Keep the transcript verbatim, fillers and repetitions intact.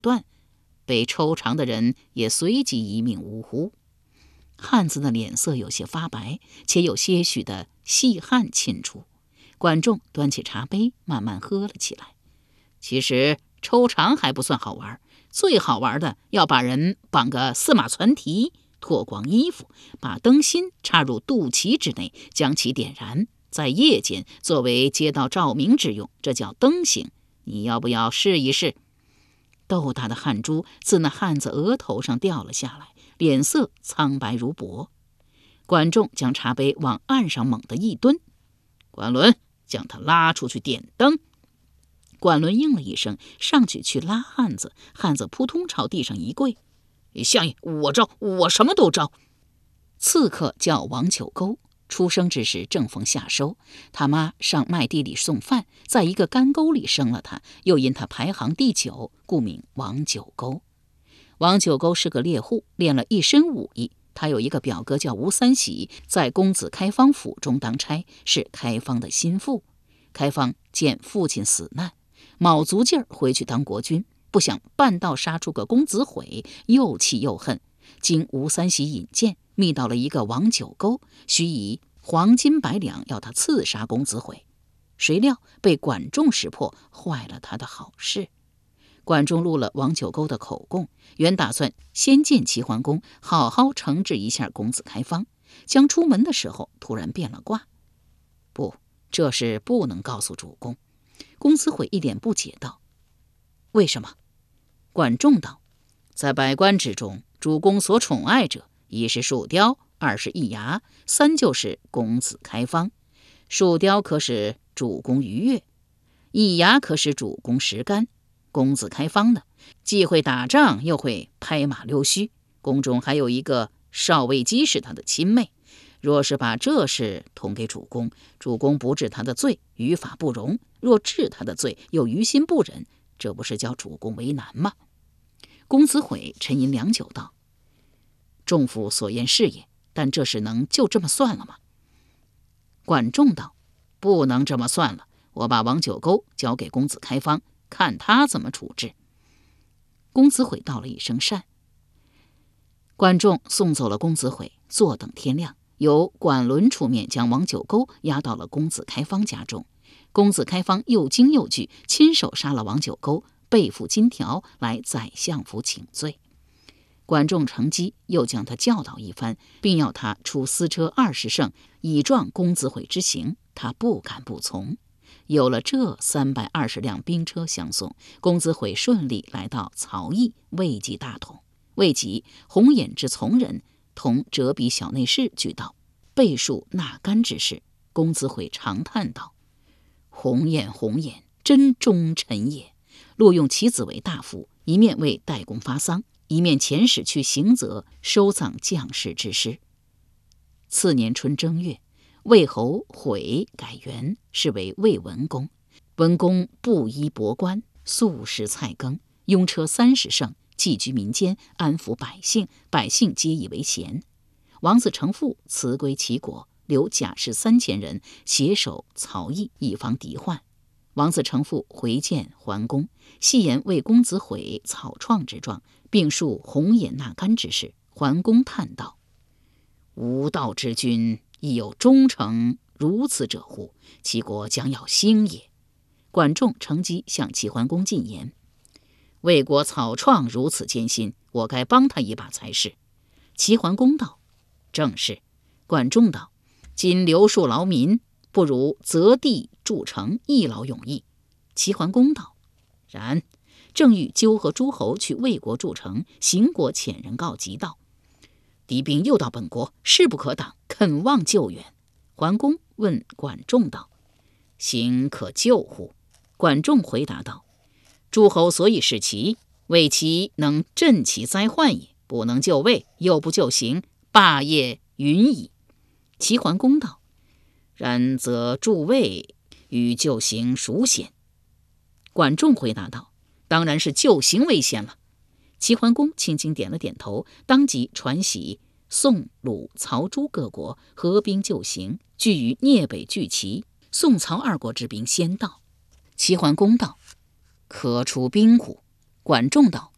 断，被抽肠的人也随即一命呜呼。汉子的脸色有些发白，且有些许的细汗沁出。管仲端起茶杯，慢慢喝了起来。其实抽肠还不算好玩，最好玩的要把人绑个驷马攒蹄，脱光衣服，把灯芯插入肚脐之内，将其点燃，在夜间作为街道照明之用，这叫灯刑。你要不要试一试？豆大的汗珠自那汉子额头上掉了下来，脸色苍白如薄。管仲将茶杯往岸上猛地一蹲，管伦，将他拉出去点灯。管伦应了一声，上去去拉汉子，汉子扑通朝地上一跪，相爷，我招，我什么都招。刺客叫王九沟，出生之时正逢夏收，他妈上麦地里送饭，在一个干沟里生了他，又因他排行第九，故名王九沟。王九沟是个猎户，练了一身武艺。他有一个表哥叫吴三喜，在公子开方府中当差，是开方的心腹。开方见父亲死难，卯足劲儿回去当国君，不想半道杀出个公子毁，又气又恨，经吴三喜引荐，觅到了一个王九沟，许以黄金百两要他刺杀公子毁。谁料被管仲识破，坏了他的好事。管仲录了王九沟的口供，原打算先见齐桓公，好好惩治一下公子开方。将出门的时候，突然变了卦。不，这事不能告诉主公。公子毁一脸不解道：为什么？管仲道：在百官之中，主公所宠爱者，一是树雕，二是易牙，三就是公子开方。树雕可使主公愉悦，易牙可使主公食甘。公子开方呢，既会打仗，又会拍马溜须。宫中还有一个少尉姬是他的亲妹，若是把这事通给主公，主公不治他的罪，于法不容；若治他的罪，又于心不忍，这不是叫主公为难吗？公子毁沉吟良久道：仲父所言是也，但这事能就这么算了吗？管仲道：不能这么算了，我把王九沟交给公子开方，看他怎么处置。公子毁道了一声善。管仲送走了公子毁，坐等天亮，由管伦出面将王九沟押到了公子开方家中。公子开方又惊又惧，亲手杀了王九沟，背负金条来宰相府请罪。管仲乘机又将他教导一番，并要他出私车二十乘，以壮公子毁之行。他不敢不从。有了这三百二十辆兵车相送，公子毁顺利来到曹邑，位极大统。未及，红眼之从人同折笔小内侍俱到，备述纳干之事。公子毁长叹道：红眼红眼，真忠臣也。录用其子为大夫，一面为代公发丧，一面遣使去行泽收葬将士之尸。次年春正月，魏侯毁改元，是为魏文公。文公布衣帛冠，素食菜羹，拥车三十乘，寄居民间，安抚百姓，百姓皆以为贤。王子成父辞归齐国，留甲士三千人携手曹邑，以防敌患。王子成父回见桓公，戏言为公子毁草创之状，并述红眼纳干之事。桓公叹道：无道之君，亦有忠诚如此者乎？齐国将要兴也。管仲乘机向齐桓公进言：魏国草创如此艰辛，我该帮他一把才是。齐桓公道：正是。管仲道：今留戍劳民，不如择地筑城，一劳永逸。齐桓公道：然。正欲纠合诸侯去魏国筑城，邢国遣人告急道：敌兵又到本国，势不可挡，肯望救援。桓公问管仲道：邢可救乎？管仲回答道：诸侯所以事齐，为其能镇其灾患也，不能救魏，又不救邢，霸业云矣。齐桓公道：然则助魏与救邢孰险？管仲回答道：当然是救邢为先了。齐桓公轻轻点了点头，当即传檄宋、鲁、曹、朱各国合兵救邢，据于聂北拒齐。宋、曹二国之兵先到。齐桓公道：可出兵乎？管仲道：